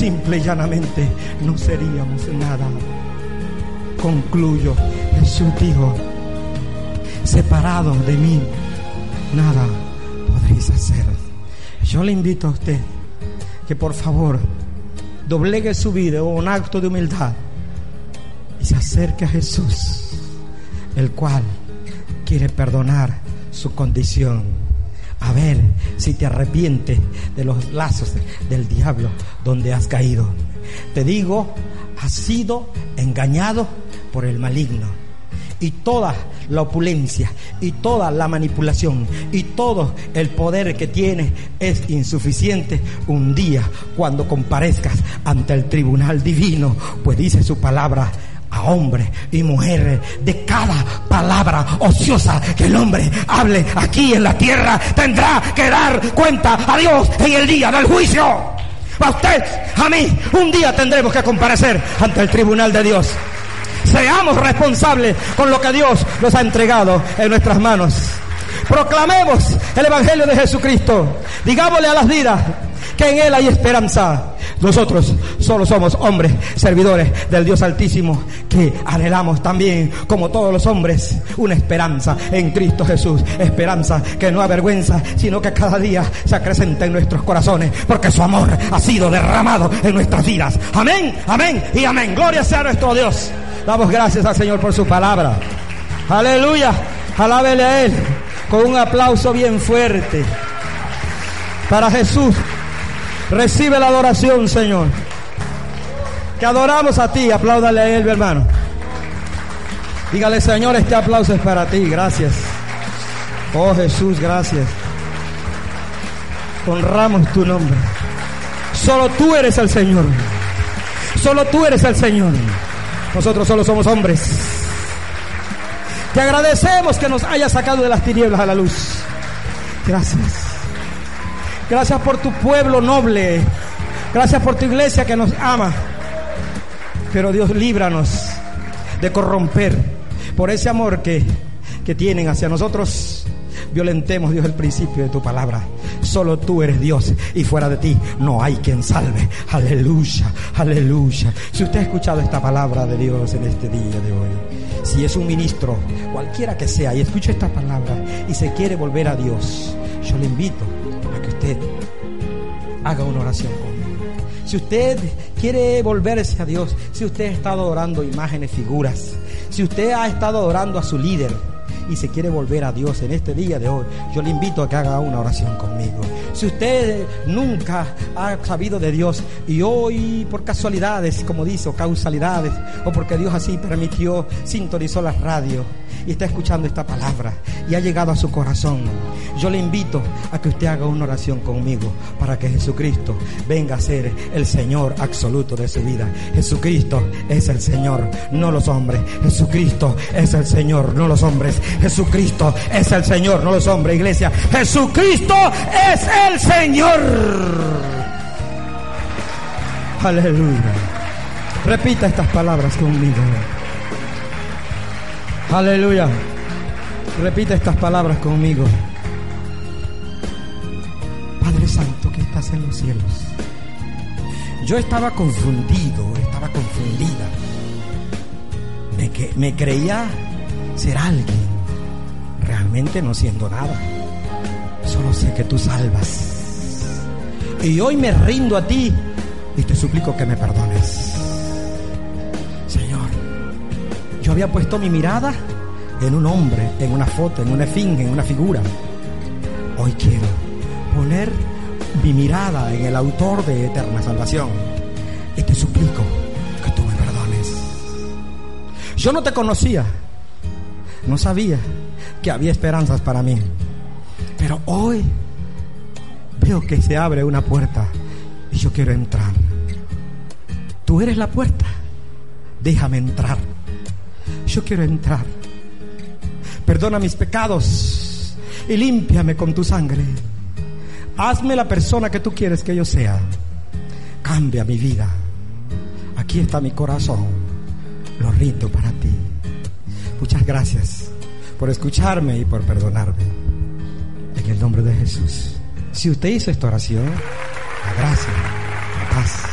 simple y llanamente no seríamos nada. Concluyo, Jesús dijo: separados de mí, nada podréis hacer. Yo le invito a usted que por favor doblegue su vida en un acto de humildad y se acerque a Jesús, el cual quiere perdonar su condición. A ver si te arrepientes de los lazos del diablo donde has caído. Te digo, has sido engañado por el maligno, y toda la opulencia y toda la manipulación y todo el poder que tienes es insuficiente un día cuando comparezcas ante el tribunal divino, pues dice su palabra: a hombres y mujeres, de cada palabra ociosa que el hombre hable aquí en la tierra, tendrá que dar cuenta a Dios en el día del juicio. A usted, a mí, un día tendremos que comparecer ante el tribunal de Dios. Seamos responsables con lo que Dios nos ha entregado en nuestras manos. Proclamemos el Evangelio de Jesucristo. Digámosle a las vidas que en Él hay esperanza. Nosotros solo somos hombres, servidores del Dios Altísimo, que anhelamos también, como todos los hombres, una esperanza en Cristo Jesús. Esperanza que no avergüenza, sino que cada día se acrecenta en nuestros corazones, porque su amor ha sido derramado en nuestras vidas. Amén, amén y amén. Gloria sea a nuestro Dios. Damos gracias al Señor por su palabra. Aleluya. Alábele a Él con un aplauso bien fuerte. Para Jesús. Recibe la adoración, Señor. Que adoramos a ti. Apláudale a Él, mi hermano. Dígale: Señor, este aplauso es para ti. Gracias. Oh Jesús, gracias. Honramos tu nombre. Solo tú eres el Señor. Solo tú eres el Señor. Nosotros solo somos hombres. Te agradecemos que nos hayas sacado de las tinieblas a la luz. Gracias. Gracias por tu pueblo noble. Gracias por tu iglesia que nos ama. Pero Dios, líbranos de corromper por ese amor que tienen hacia nosotros. Violentemos, Dios, el principio de tu palabra. Solo tú eres Dios y fuera de ti no hay quien salve. Aleluya, aleluya. Si usted ha escuchado esta palabra de Dios en este día de hoy, si es un ministro, cualquiera que sea, y escucha esta palabra y se quiere volver a Dios, yo le invito a que usted haga una oración conmigo. Si usted quiere volverse a Dios, si usted ha estado adorando imágenes, figuras, si usted ha estado adorando a su líder y se quiere volver a Dios en este día de hoy, yo le invito a que haga una oración conmigo. Si usted nunca ha sabido de Dios y hoy por casualidades, como dice, o causalidades, o porque Dios así permitió, sintonizó la radio y está escuchando esta palabra y ha llegado a su corazón, yo le invito a que usted haga una oración conmigo para que Jesucristo venga a ser el Señor absoluto de su vida. Jesucristo es el Señor, no los hombres. Jesucristo es el Señor, no los hombres. Jesucristo es el Señor, no los hombres, iglesia. Jesucristo es el Señor. Aleluya. Repita estas palabras conmigo. Aleluya. Repita estas palabras conmigo. Padre Santo que estás en los cielos, yo estaba confundido, estaba confundida. Me creía ser alguien, realmente no siendo nada. Solo sé que tú salvas. Y hoy me rindo a ti y te suplico que me perdones. Señor, yo había puesto mi mirada en un hombre, en una foto, en una esfinge, en una figura. Hoy quiero poner mi mirada en el autor de eterna salvación y te suplico que tú me perdones. Yo no te conocía, no sabía que había esperanzas para mí, pero hoy veo que se abre una puerta y yo quiero entrar. Tú eres la puerta, déjame entrar. Yo quiero entrar. Perdona mis pecados y límpiame con tu sangre. Hazme la persona que tú quieres que yo sea. Cambia mi vida. Aquí está mi corazón. Lo rindo para ti. Muchas gracias por escucharme y por perdonarme. En el nombre de Jesús. Si usted hizo esta oración, la gracia, la paz